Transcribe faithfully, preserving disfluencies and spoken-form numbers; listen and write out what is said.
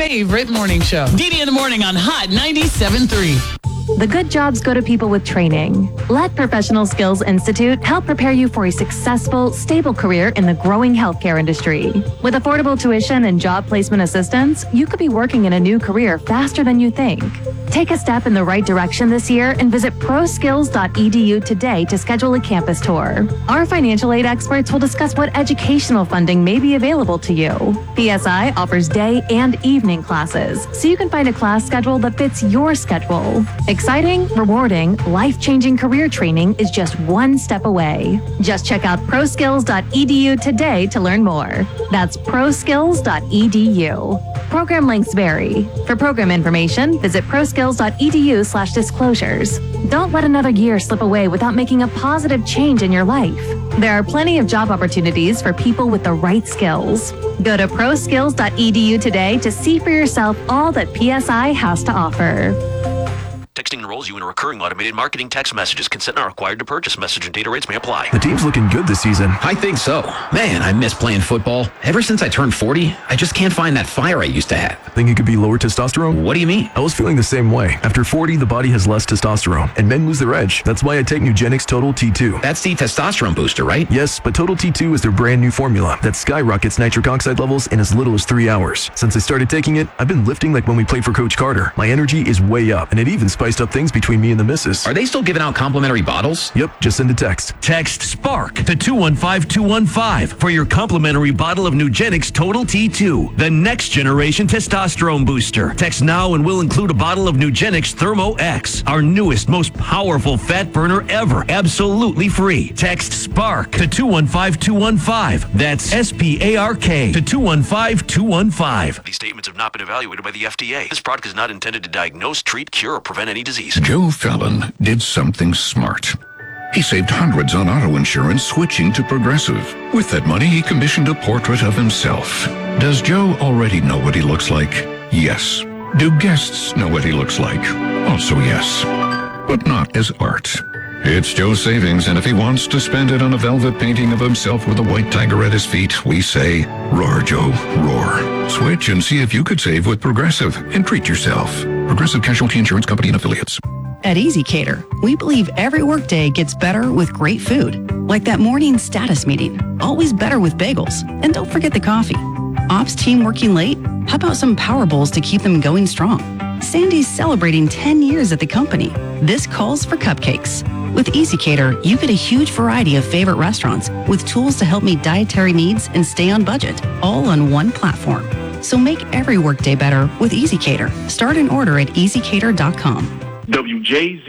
favorite morning show. Dee Dee in the morning on Hot ninety-seven point three. The good jobs go to people with training. Let Professional Skills Institute help prepare you for a successful, stable career in the growing healthcare industry. With affordable tuition and job placement assistance, you could be working in a new career faster than you think. Take a step in the right direction this year and visit pro skills dot e d u today to schedule a campus tour. Our financial aid experts will discuss what educational funding may be available to you. P S I offers day and evening classes, so you can find a class schedule that fits your schedule. Exciting, rewarding, life-changing career training is just one step away. Just check out pro skills dot e d u today to learn more. That's pro skills dot e d u. Program links vary. For program information, visit pro skills dot e d u slash disclosures. Don't let another year slip away without making a positive change in your life. There are plenty of job opportunities for people with the right skills. Go to pro skills dot e d u today to see for yourself all that P S I has to offer. Texting enrolls you in a recurring automated marketing text messages. Consent not required to purchase. Message and data rates may apply. The team's looking good this season. I think so. Man, I miss playing football. Ever since I turned forty, I just can't find that fire I used to have. Think it could be lower testosterone? What do you mean? I was feeling the same way. After forty, the body has less testosterone, and men lose their edge. That's why I take Nugenix Total T two. That's the testosterone booster, right? Yes, but Total T two is their brand new formula that skyrockets nitric oxide levels in as little as three hours. Since I started taking it, I've been lifting like when we played for Coach Carter. My energy is way up, and it even spiced up things between me and the missus. Are they still giving out complimentary bottles? Yep, just send a text. Text SPARK to two one five two one five for your complimentary bottle of Nugenix Total T two, the next generation testosterone booster. Text now and we'll include a bottle of Nugenix Thermo X, our newest, most powerful fat burner ever, absolutely free. Text SPARK to two one five two one five. That's S P A R K to two one five two one five. These statements have not been evaluated by the F D A. This product is not intended to diagnose, treat, cure, or prevent any disease. Joe Fallon did something smart. He saved hundreds on auto insurance switching to Progressive. With that money, he commissioned a portrait of himself. Does Joe already know what he looks like? Yes. Do guests know what he looks like? Also yes. But not as art. It's Joe's savings, and if he wants to spend it on a velvet painting of himself with a white tiger at his feet, we say, roar, Joe, roar. Switch and see if you could save with Progressive and treat yourself. Progressive Casualty Insurance Company and Affiliates. At EasyCater, we believe every workday gets better with great food. Like that morning status meeting, always better with bagels. And don't forget the coffee. Ops team working late? How about some power bowls to keep them going strong? Sandy's celebrating ten years at the company. This calls for cupcakes. With EasyCater, you get a huge variety of favorite restaurants with tools to help meet dietary needs and stay on budget, all on one platform. So make every workday better with EasyCater. Start an order at easy cater dot com. W J Z